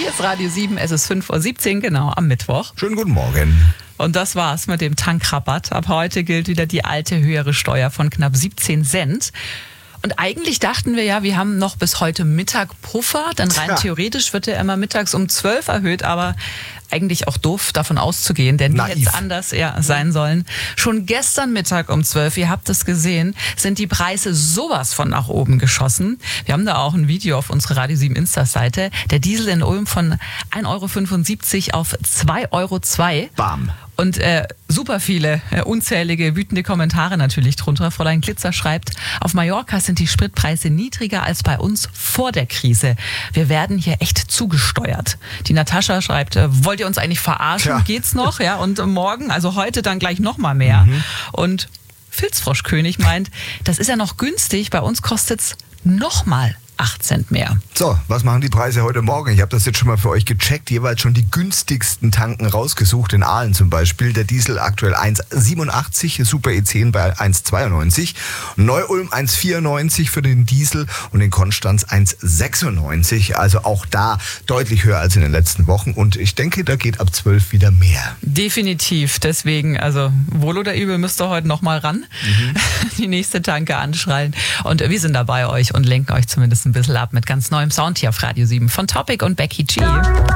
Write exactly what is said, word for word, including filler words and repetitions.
Hier ist Radio sieben, es ist fünf Uhr siebzehn, genau, am Mittwoch. Schönen guten Morgen. Und das war's mit dem Tankrabatt. Ab heute gilt wieder die alte höhere Steuer von knapp siebzehn Cent. Und eigentlich dachten wir ja, wir haben noch bis heute Mittag Puffer, denn rein Tja. theoretisch wird der immer mittags um zwölf erhöht, aber eigentlich auch doof davon auszugehen, denn wie Naiv. jetzt anders ja, sein sollen. Schon gestern Mittag um zwölf, ihr habt es gesehen, sind die Preise sowas von nach oben geschossen. Wir haben da auch ein Video auf unserer Radio sieben Insta-Seite. Der Diesel in Ulm von ein Euro fünfundsiebzig auf zwei Euro zwei. Bam. Und äh, super viele, äh, unzählige, wütende Kommentare natürlich drunter. Fräulein Glitzer schreibt, auf Mallorca sind die Spritpreise niedriger als bei uns vor der Krise. Wir werden hier echt zugesteuert. Die Natascha schreibt, äh, wollt ihr uns eigentlich verarschen? Tja. Geht's noch? Ja, und äh, morgen, also heute dann gleich noch mal mehr. Mhm. Und Filzfroschkönig meint, das ist ja noch günstig, bei uns kostet's noch mal acht Cent mehr. So, was machen die Preise heute Morgen? Ich habe das jetzt schon mal für euch gecheckt, jeweils schon die günstigsten Tanken rausgesucht. In Aalen zum Beispiel, der Diesel aktuell eins Komma siebenundachtzig, Super E zehn bei eins Komma zweiundneunzig, Neu-Ulm eins Komma vierundneunzig für den Diesel und in Konstanz eins Komma sechsundneunzig. Also auch da deutlich höher als in den letzten Wochen und ich denke, da geht ab zwölf wieder mehr. Definitiv, deswegen, also wohl oder übel müsst ihr heute noch mal ran, mhm. die nächste Tanke anschreien und wir sind da bei euch und lenken euch zumindest ein bisschen ab mit ganz neuem Sound hier auf Radio sieben von Topic und Becky G.